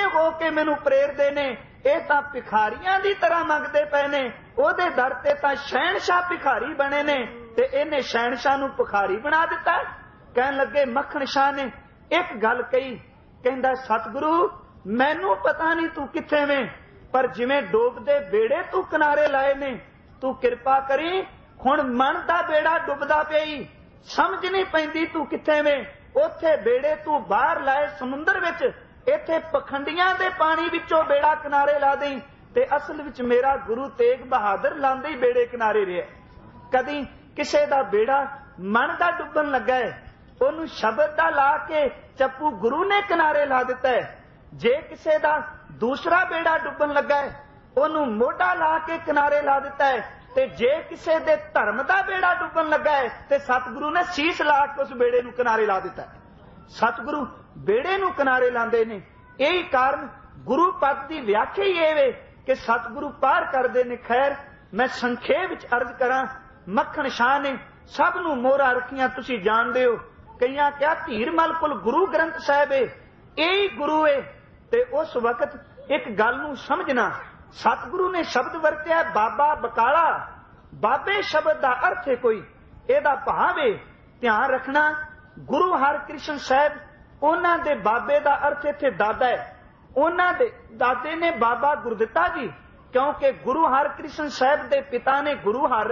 होके मैनू प्रेरदे ने, ये तां भिखारियां दी तरह मंगदे पे ने, ओदे दर ते तां शहनशाह भिखारी बने ने ते इहने शहनशाह नू भिखारी बना दिता। कहन लगे मक्खन शाह ने एक गल कही, कहंदा सतगुरु मैनू पता नहीं तू किथे में, पर जिवें डूबदे बेड़े तू किनारे लाए ने, तू कृपा करी हुण मन दा बेड़ा डुबदा पई, समझ नहीं पैंदी तू किथे में, उथे बेड़े तू बाहर लाए समुंदर विच, इथे पखंडियां दे पानी विचों बेड़ा किनारे ला दें। ते असल विच मेरा गुरु तेग बहादुर लांदे ही बेड़े किनारे रहा। कदी किसे दा बेड़ा मन दा डुबन लगा है, ओनू शब्द दा ला के चप्पू गुरु ने किनारे ला दिता है। जे किसे दा दूसरा बेड़ा डुबन लगा है, ओनू मोढा ला के किनारे ला दिता है। ते जे किसे दे धर्म दा बेड़ा डुबन लगा है, ते सतगुरु ने शीश ला के उस बेड़े नू किनारे ला दिता है। सतगुरु बेड़े नू किनारे लांदे ने। यही कारण गुरु पद की व्याख्या ही ये वे कि सतगुरु पार करते ने। खैर मैं संखेप विच अर्ज करा, मक्खन शाह ने सब नू मोहरा रखियां, तुसी जानदे हो। कईयां क्या धीरमल कोल गुरु ग्रंथ साहिब है, यही गुरु है। ते उस वक्त एक गल नू समझना, सतगुरु ने शब्द वरत्या बाबा बकाला, बाबे शब्द का अर्थ है कोई, एदा भाव है। ध्यान रखना गुरु हरकृष्ण साहिब उन्हां दे बाबे का अर्थ इत्थे दादा है, उन्हां दे दादे ने बाबा गुरदित्ता जी, क्योंकि गुरु हरकृष्ण साहिब दे पिता ने गुरु हर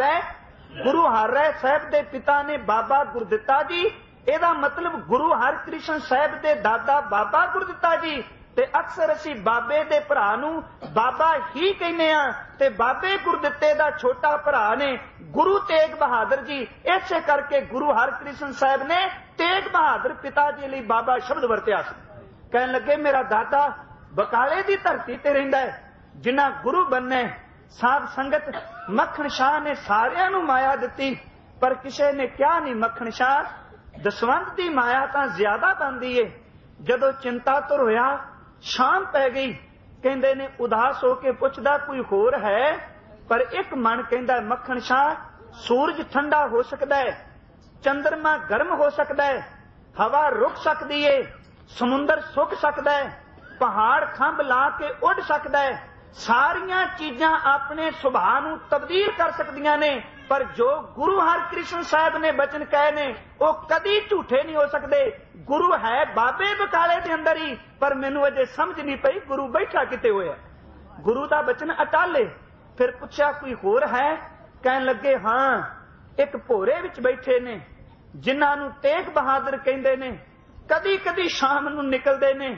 राय साहिब दे पिता ने बाबा गुरदित्ता जी। एदा मतलब गुरु हरकृष्ण साहिब दे दादा बाबा गुरदित्ता जी। ते अक्सर असी बाबे दे भरा नू बाबा ही कहने आ, ते बाबे गुरदित्ते दा छोटा भरा ने गुरु तेग बहादुर जी। इसे करके गुरु हरकृष्ण साहिब ने तेग बहादुर पिता जी लिए बाबा शब्द वरत्या। कहन लगे मेरा दादा बकाले दी धरती ते रहिंदा है, जिन्ना गुरु बनने। साध संगत मक्खन शाह ने सारियां नू माया दिती, पर किसी ने क्या नहीं मक्खन शाह दसवंत दी माया तां ज्यादा बनदी है। जदों चिंता तुर होया, शाम पै गई, कहंदे ने उदास होके पुछदा कोई होर है, पर एक मन कहंदा मक्खन शाह सूरज ठंडा हो सकदा है, चंद्रमा गर्म हो सकदा है, हवा रुक सकदी है, समुंदर सुक सकदा है, पहाड़ खंभ ला के उड़ सकदा है, सारियां चीजां अपने सुभाव नूं तब्दील कर सकदियां ने। पर जो गुरु हरकृष्ण साहिब ने बचन कहे ने वो कदी झूठे नहीं हो सकते। गुरु है बाबे बकाले के अंदर ही, पर मैनू अजे समझ नहीं पई गुरु बैठा किते होया। गुरु का बचन अटाले। फिर पूछा कोई होर है, कहन लगे हाँ एक भोरे विच बैठे ने, जिन्हां नूं तेग बहादुर कहंदे ने, कदी कदी शाम नूं निकलदे ने,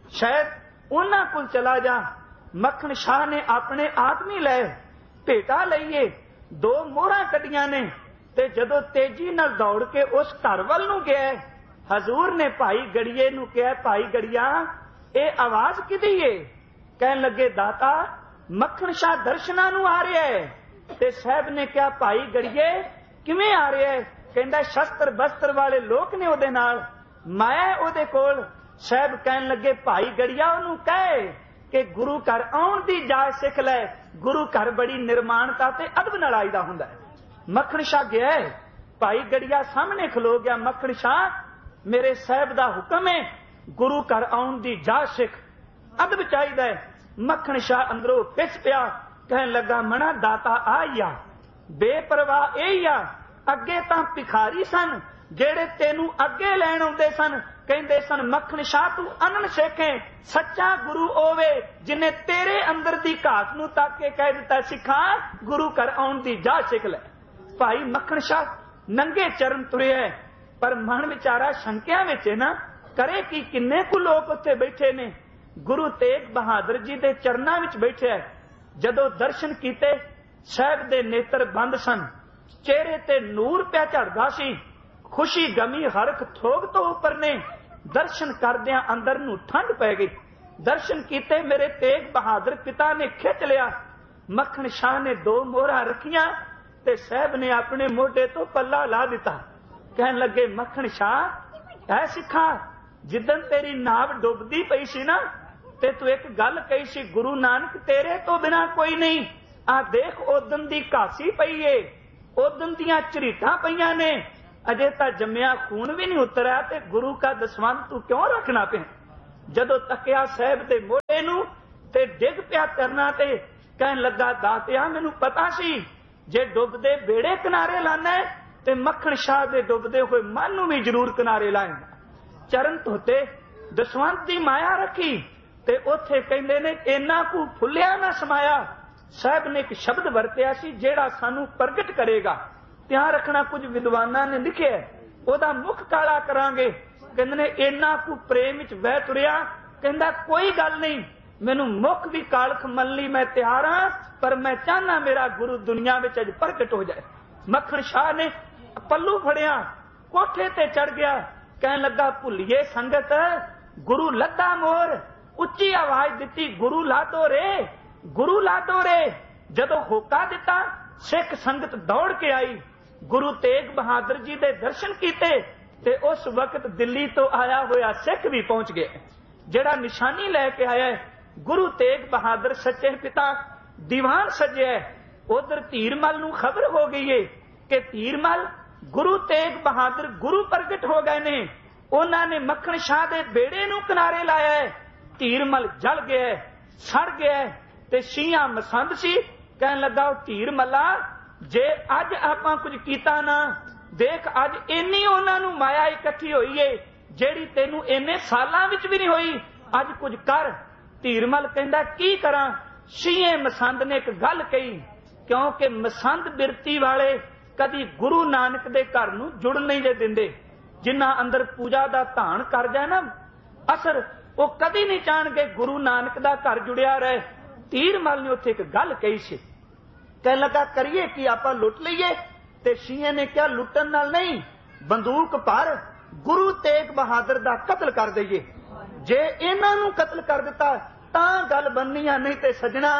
शायद उन्हां कोल चला जा। मक्खन शाह ने अपने आदमी लए, भेटा लईए, दो मोहरा कड्डियां ने, ते जदों तेजी नाल दौड़ के उस घर वल नूं गया, हजूर ने भाई गड़िए नूं कहा भाई गड़िया ये आवाज किदी है? कहन लगे दाता मक्खन शाह दर्शनां नूं आ रहा है। ते साहब ने कहा भाई गड़िए किवें आ रहा है? कहंदा शस्त्र बस्त्र वाले लोग ने ओदे नाल, मैं ओदे कोल। साहब कहन लगे भाई गड़िया ओनूं कहे कि गुरु घर आउण दी जाच सिख लै, गुरु घर बड़ी निर्माणता ते अदब नाल आईदा हुंदा है। मक्खन शाह गया, भाई गड़िया सामने खलो गया। मक्खन शाह मेरे साहब दा हुक्म है, गुरु घर आउण दी जाच सिख, अदब चाहिदा है। मक्खन शाह अंदरों पिस पिया, कहन लगा मना दाता आईया, बेपरवाह एही आ, अगे तां भिखारी सन जेड़े तेनू अगे लैण आउंदे सन, कहंदे सन मक्खन शाह तू अनन सिखे, सच्चा गुरु ओवे जिन्हें तेरे अंदर दी घाट नूं तक के कह दिता सिखा गुरु घर आउण दी जाच सिख लै। भाई मक्खन शाह नंगे चरण तुरे है, पर मन विचारा शंकिया विच है ना, करे कि किन्ने कु लोग उत्थे बैठे ने। गुरु तेग बहादुर जी दे चरनां विच बैठे है। जदों दर्शन कीते साहब दे नेत्र बंद सन, चेहरे ते नूर पिया झड़दा सी, खुशी गमी हरख थोग तो उपर ने। दर्शन करदियां अंदर नूं ठंड पै गई। दर्शन कीते मेरे तेग बहादुर पिता ने खिच लिया। मक्खन शाह ने दो मोहरा रखियां ते साहब ने अपने मोढे तो पल्ला ला दिता। कहन लगे मक्खन शाह ऐ सिखा, जिदन तेरी नाव डुबदी पई सी ना, ते तू एक गल कही सी गुरु नानक तेरे तो बिना कोई नहीं। आ देख ओदन दी घासी पई है, ओदन दियां झरीटां पईयां ने, अजे तां जम्मिया खून भी नहीं उतरा, ते गुरु का दसवंत तू क्यों रखना पे? जदों तकिया साहब दे मोढे ਨੂੰ ਤੇ ਡਿੱਗ ਪਿਆ ਕਰਨਾ ਤੇ ਕਹਿਣ ਲੱਗਾ, ਦਾਤਿਆ ਮੈਨੂੰ ਪਤਾ ਸੀ ਜੇ ਡੁੱਬਦੇ ਬੇੜੇ ਕਿਨਾਰੇ ਲਾਣਾ ਤੇ ਮੱਖਣ ਸ਼ਾਹ ਦੇ ਡੁੱਬਦੇ ਹੋਏ ਮਨ ਨੂੰ ਵੀ ਜ਼ਰੂਰ ਕਿਨਾਰੇ ਲਾਏਗਾ। ਚਰਨ ਧੋਤੇ, ਦਸਵੰਤ ਦੀ ਮਾਇਆ ਰੱਖੀ ਤੇ ਉੱਥੇ ਕਹਿੰਦੇ ਨੇ ਇੰਨਾ ਕੁ ਫੁੱਲਿਆ ਨਾ ਸਮਾਇਆ। ਸਾਹਿਬ ਨੇ ਇੱਕ ਸ਼ਬਦ ਵਰਤਿਆ ਸੀ ਜਿਹੜਾ ਸਾਨੂੰ ਪ੍ਰਗਟ ਕਰੇਗਾ। ਧਿਆਨ ਰੱਖਣਾ, ਕੁਝ ਵਿਦਵਾਨਾਂ ਨੇ ਲਿਖਿਆ ਉਹਦਾ ਮੁੱਖ ਕਾਲਾ ਕਰਾਂਗੇ। ਕਹਿੰਦੇ ਨੇ ਇੰਨਾ ਕੁ ਪ੍ਰੇਮ ਵਿੱਚ ਵਹਿ ਤੁਰਿਆ, ਕਹਿੰਦਾ ਕੋਈ ਗੱਲ ਨਹੀਂ, ਮੈਨੂੰ ਮੁੱਖ ਵੀ ਕਾਲਖ ਮੰਨ ਲਈ, ਮੈਂ ਤਿਆਰ ਹਾਂ, ਪਰ ਮੈਂ ਚਾਹਨਾ ਮੇਰਾ ਗੁਰੂ ਦੁਨੀਆ ਵਿੱਚ ਅੱਜ ਪ੍ਰਗਟ ਹੋ ਜਾਏ। ਮੱਖਣ ਸ਼ਾਹ ਨੇ ਪੱਲੂ ਫੜਿਆ, ਕੋਠੇ ਤੇ ਚੜ ਗਿਆ, ਕਹਿਣ ਲੱਗਾ, ਭੁੱਲੀਏ ਸੰਗਤ, ਗੁਰੂ ਲੱਦਾ ਮੋਰ। ਉੱਚੀ ਆਵਾਜ਼ ਦਿੱਤੀ, ਗੁਰੂ ਲਾਦੋ ਰੇ, ਗੁਰੂ ਲਾਦੋ ਰੇ। ਜਦੋਂ ਹੋਕਾ ਦਿੱਤਾ, ਸਿੱਖ ਸੰਗਤ ਦੌੜ ਕੇ ਆਈ, ਗੁਰੂ ਤੇਗ ਬਹਾਦਰ ਜੀ ਦੇ ਦਰਸ਼ਨ ਕੀਤੇ ਤੇ ਉਸ ਵਕਤ ਦਿੱਲੀ ਤੋਂ ਆਇਆ ਹੋਇਆ ਸਿੱਖ ਵੀ ਪਹੁੰਚ ਗਿਆ, ਜਿਹੜਾ ਨਿਸ਼ਾਨੀ ਲੈ ਕੇ ਆਇਆ ਗੁਰੂ ਤੇਗ ਬਹਾਦਰ ਸੱਚੇ ਪਿਤਾ ਦੀਵਾਨ ਸਜਿਆ। ਉਧਰ ਧੀਰਮਲ ਨੂੰ ਖਬਰ ਹੋ ਗਈ ਏ ਕਿ ਧੀਰਮਲ ਗੁਰੂ ਤੇਗ ਬਹਾਦਰ ਗੁਰੂ ਪ੍ਰਗਟ ਹੋ ਗਏ ਨੇ। ਉਹਨਾਂ ਨੇ ਮੱਖਣ ਸ਼ਾਹ ਦੇ ਬੇੜੇ ਨੂੰ ਕਿਨਾਰੇ ਲਾਇਆ ਹੈ। ਧੀਰਮਲ ਜਲ ਗਿਆ, ਸੜ ਗਿਆ ਤੇ ਸ਼ੀਆਂ ਮਸੰਦ ਸੀ। ਕਹਿਣ ਲੱਗਾ, ਉਹ ਧੀਰਮੱਲਾ, ਜੇ ਅੱਜ ਆਪਾਂ ਕੁਝ ਕੀਤਾ ਨਾ, ਦੇਖ ਅੱਜ ਇੰਨੀ ਉਹਨਾਂ ਨੂੰ ਮਾਇਆ ਇਕੱਠੀ ਹੋਈ ਏ ਜਿਹੜੀ ਤੈਨੂੰ ਇੰਨੇ ਸਾਲਾਂ ਵਿੱਚ ਵੀ ਨਹੀਂ ਹੋਈ, ਅੱਜ ਕੁਝ ਕਰ। ਧੀਰਮਲ ਕਹਿੰਦਾ, ਕੀ ਕਰਾਂ? ਸ਼ੀਏ ਮਸੰਦ ਨੇ ਇੱਕ ਗੱਲ ਕਹੀ, ਕਿਉਂਕਿ ਮਸੰਦ ਬਿਰਤੀ ਵਾਲੇ ਕਦੀ ਗੁਰੂ ਨਾਨਕ ਦੇ ਘਰ ਨੂੰ ਜੁੜਨ ਨਹੀਂ ਜੇ ਦਿੰਦੇ। ਜਿਨ੍ਹਾਂ ਅੰਦਰ ਪੂਜਾ ਦਾ ਧਾਨ ਕਰ ਜਾਏ ਨਾ ਅਸਰ, ਉਹ ਕਦੀ ਨਹੀਂ ਚਾਹਣਗੇ ਗੁਰੂ ਨਾਨਕ ਦਾ ਘਰ ਜੁੜਿਆ ਰਹੇ। ਧੀਰਮਲ ਨੇ ਉੱਥੇ ਇੱਕ ਗੱਲ ਕਹੀ ਸੀ, ਕਹਿਣ ਲੱਗਾ, ਕਰੀਏ ਕੀ, ਆਪਾਂ ਲੁੱਟ ਲਈਏ? ਤੇ ਸ਼ੀਏ ਨੇ ਕਿਹਾ, ਲੁੱਟਣ ਨਾਲ ਨਹੀਂ, ਬੰਦੂਕ ਪਰ ਗੁਰੂ ਤੇਗ ਬਹਾਦਰ ਦਾ ਕਤਲ ਕਰ ਦਈਏ। ਜੇ ਇਹਨਾਂ ਨੂੰ ਕਤਲ ਕਰ ਦਿੱਤਾ ਤਾਂ ਗੱਲ ਬਣਨੀ ਆ, ਨਹੀਂ ਤੇ ਸਜਣਾ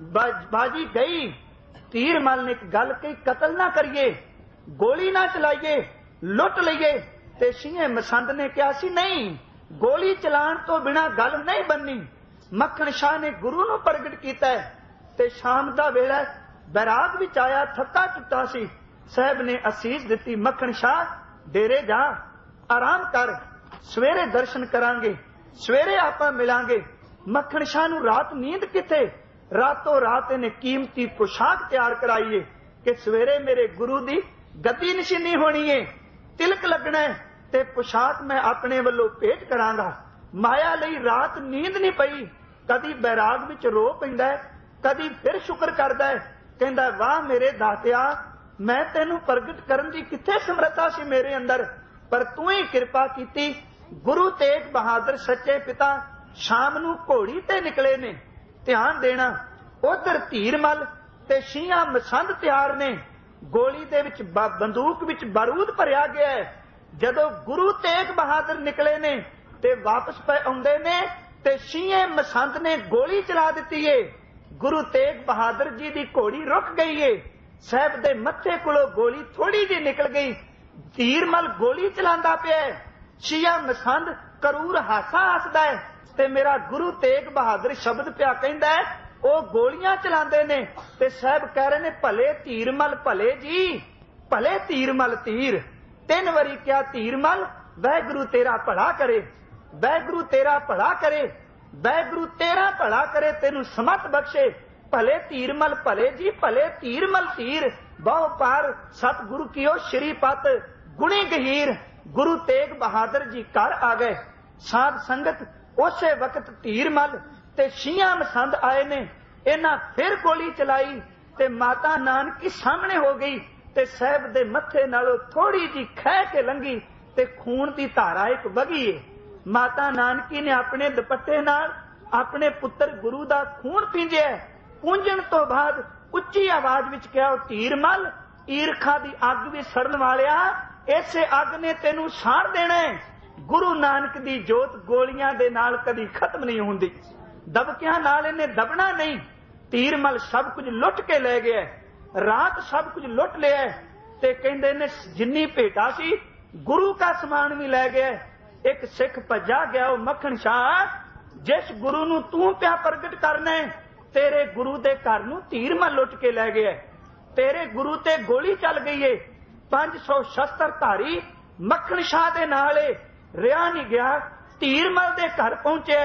ਬਾਜੀ ਗਈ। ਧੀਰਮਲ ਨੇ ਇੱਕ ਗੱਲ ਕਹੀ, ਕਤਲ ਨਾ ਕਰੀਏ, ਗੋਲੀ ਨਾ ਚਲਾਈਏ, ਲੁੱਟ ਲਈਏ। ਤੇ ਸ਼ੀਏ ਮਸੰਦ ਨੇ ਕਿਹਾ ਸੀ, ਨਹੀਂ, ਗੋਲੀ ਚਲਾਉਣ ਤੋਂ ਬਿਨਾਂ ਗੱਲ ਨਹੀਂ ਬਣਨੀ। ਮੱਖਣ ਸ਼ਾਹ ਨੇ ਗੁਰੂ ਨੂੰ ਪ੍ਰਗਟ ਕੀਤਾ ਤੇ ਸ਼ਾਮ ਦਾ ਵੇਲਾ ਬੈਰਾਗ ਵਿੱਚ ਆਇਆ, ਥੱਕਾ ਟੁੱਟਾ ਸੀ। ਸਾਹਿਬ ਨੇ ਅਸੀਸ ਦਿੱਤੀ, ਮੱਖਣ ਸ਼ਾਹ ਡੇਰੇ ਜਾ, ਆਰਾਮ ਕਰ, ਸਵੇਰੇ ਦਰਸ਼ਨ ਕਰਾਂਗੇ, ਸਵੇਰੇ ਆਪਾਂ ਮਿਲਾਂਗੇ। ਮੱਖਣ ਸ਼ਾਹ ਨੂੰ ਰਾਤ ਨੀਂਦ ਕਿੱਥੇ? ਰਾਤੋਂ ਰਾਤ ਇਹਨੇ ਕੀਮਤੀ ਪੁਸ਼ਾਕ ਤਿਆਰ ਕਰਾਈਏ ਕਿ ਸਵੇਰੇ ਮੇਰੇ ਗੁਰੂ ਦੀ ਗੱਦੀ ਨਿਸ਼ਾਨੀ ਹੋਣੀ ਏ, ਤਿਲਕ ਲੱਗਣਾ ਤੇ ਪੁਸ਼ਾਕ ਮੈਂ ਆਪਣੇ ਵੱਲੋਂ ਭੇਟ ਕਰਾਂਗਾ। ਮਾਇਆ ਲਈ ਰਾਤ ਨੀਂਦ ਨਹੀਂ ਪਈ, ਕਦੀ ਬੈਰਾਗ ਵਿੱਚ ਰੋ ਪੈਂਦਾ, ਕਦੀ ਫਿਰ ਸ਼ੁਕਰ ਕਰਦਾ, ਕਹਿੰਦਾ, ਵਾਹ ਮੇਰੇ ਦਾਤਿਆ, ਮੈਂ ਤੈਨੂੰ ਪ੍ਰਗਟ ਕਰਨ ਦੀ ਕਿੱਥੇ ਸਮਰੱਥਾ ਸੀ ਮੇਰੇ ਅੰਦਰ, ਪਰ ਤੂੰ ਹੀ ਕਿਰਪਾ ਕੀਤੀ। ਗੁਰੂ ਤੇਗ ਬਹਾਦਰ ਸੱਚੇ ਪਿਤਾ ਸ਼ਾਮ ਨੂੰ ਘੋੜੀ ਤੇ ਨਿਕਲੇ ਨੇ। ਧਿਆਨ ਦੇਣਾ, ਉਧਰ ਧੀਰਮਲ ਤੇ ਸ਼ੀਆਂ ਮਸੰਦ ਤਿਆਰ ਨੇ, ਗੋਲੀ ਦੇ ਵਿੱਚ ਬੰਦੂਕ ਵਿੱਚ ਬਾਰੂਦ ਭਰਿਆ ਗਿਆ ਹੈ। ਜਦੋਂ ਗੁਰੂ ਤੇਗ ਬਹਾਦਰ ਨਿਕਲੇ ਨੇ ਤੇ ਵਾਪਸ ਪਏ ਆਉਂਦੇ ਨੇ ਤੇ ਸ਼ੀਏ ਮਸੰਦ ਨੇ ਗੋਲੀ ਚਲਾ ਦਿੱਤੀ ਏ। ਗੁਰੂ ਤੇਗ ਬਹਾਦਰ ਜੀ ਦੀ ਘੋੜੀ ਰੁਕ ਗਈ ਏ। ਸਾਹਿਬ ਦੇ ਮੱਥੇ ਕੋਲੋਂ ਗੋਲੀ ਥੋੜੀ ਜਿਹੀ ਨਿਕਲ ਗਈ। ਧੀਰਮਲ ਗੋਲੀ ਚਲਾਉਂਦਾ ਪਿਆ, ਸ਼ੀਆ ਮਸੰਦ ਕਰੂਰ ਹਾਸਾ ਹੱਸਦਾ ਹੈ ਤੇ ਮੇਰਾ ਗੁਰੂ ਤੇਗ ਬਹਾਦਰ ਸ਼ਬਦ ਪਿਆ ਕਹਿੰਦਾ ਹੈ, ਉਹ ਗੋਲੀਆਂ ਚਲਾਉਂਦੇ ਨੇ ਤੇ ਸਾਹਿਬ ਕਹਿ ਰਹੇ ਨੇ, ਭਲੇ ਧੀਰਮਲ ਭਲੇ ਜੀ, ਭਲੇ ਧੀਰਮਲ ਧੀਰ। 3 ਵਾਰੀ ਕਿਹਾ, ਧੀਰਮਲ ਵਾਹਿਗੁਰੂ ਤੇਰਾ ਭਲਾ ਕਰੇ, ਵਾਹਿਗੁਰੂ ਤੇਰਾ ਭਲਾ ਕਰੇ, ਵਾਹਿਗੁਰੂ ਤੇਰਾ ਭਲਾ ਕਰੇ, ਤੈਨੂੰ ਸਮਤ ਬਖਸ਼ੇ। ਭਲੇ ਧੀਰਮਲ ਭਲੇ ਜੀ, ਭਲੇ ਧੀਰਮਲ ਧੀਰ। ਬਹੁ ਪਾਰ ਸਤਿਗੁਰੂ ਕੀਓ ਸ਼੍ਰੀਪਤ ਗੁਣੀ ਗਹੀਰ। ਗੁਰੂ ਤੇਗ ਬਹਾਦਰ ਜੀ ਘਰ ਆ ਗਏ। ਸਾਧ ਸੰਗਤ ਉਸੇ ਵਕਤ ਧੀਰਮਲ ਤੇ ਸ਼ੀਆਂ ਮਸੰਦ ਆਏ ਨੇ। ਇਹਨਾਂ ਫਿਰ ਗੋਲੀ ਚਲਾਈ ਤੇ ਮਾਤਾ ਨਾਨਕੀ ਸਾਹਮਣੇ ਹੋ ਗਈ ਤੇ ਸਾਹਿਬ ਦੇ ਮੱਥੇ ਨਾਲੋਂ ਥੋੜੀ ਜੀ ਖਹਿ ਕੇ ਲੰਗੀ ਤੇ ਖੂਨ ਦੀ ਧਾਰਾ ਇੱਕ ਵਗੀ ਏ। ਮਾਤਾ ਨਾਨਕੀ ਨੇ ਆਪਣੇ ਦੁਪੱਟੇ ਨਾਲ ਆਪਣੇ ਪੁੱਤਰ ਗੁਰੂ ਦਾ ਖੂਨ ਪੀਂਜਿਆ। ਪੂੰਝਣ ਤੋਂ ਬਾਅਦ ਉੱਚੀ ਆਵਾਜ਼ ਵਿੱਚ ਕਿਹਾ, ਧੀਰਮਲ, ਈਰਖਾ ਦੀ ਅੱਗ ਵੀ ਸੜਨ ਵਾਲਿਆ, ਇਸੇ ਅੱਗ ਨੇ ਤੈਨੂੰ ਸਾੜ ਦੇਣਾ ਹੈ। ਗੁਰੂ ਨਾਨਕ ਦੀ ਜੋਤ ਗੋਲੀਆਂ ਦੇ ਨਾਲ ਕਦੀ ਖਤਮ ਨਹੀਂ ਹੁੰਦੀ, ਦਬਕਿਆਂ ਨਾਲ ਇਹਨੇ ਦਬਣਾ ਨਹੀਂ। ਧੀਰਮਲ ਸਭ ਕੁਝ ਲੁੱਟ ਕੇ ਲੈ ਗਿਆ, ਰਾਤ ਸਭ ਕੁਝ ਲੁੱਟ ਲਿਆ ਤੇ ਕਹਿੰਦੇ ਨੇ ਜਿੰਨੀ ਭੇਟਾ ਸੀ ਗੁਰੂ ਦਾ ਸਮਾਨ ਵੀ ਲੈ ਗਿਆ। ਇੱਕ ਸਿੱਖ ਭੱਜਾ ਗਿਆ, ਉਹ ਮੱਖਣ ਸ਼ਾਹ, ਜਿਸ ਗੁਰੂ ਨੂੰ ਤੂੰ ਪਿਆ ਪ੍ਰਗਟ ਕਰਨਾ ਤੇਰੇ ਗੁਰੂ ਦੇ ਘਰ ਨੂੰ ਧੀਰਮਲ ਲੁੱਟ ਕੇ ਲੈ ਗਿਆ। ਤੇਰੇ ਗੁਰੂ ਤੇ ਗੋਲੀ ਚੱਲ ਗਈ ਏ। 500 ਸ਼ਸਤਰ ਧਾਰੀ ਮੱਖਣ ਸ਼ਾਹ ਦੇ ਨਾਲ ਰਿਹਾ ਨਹੀਂ ਗਿਆ। ਧੀਰਮਲ ਦੇ ਘਰ ਪਹੁੰਚਿਆ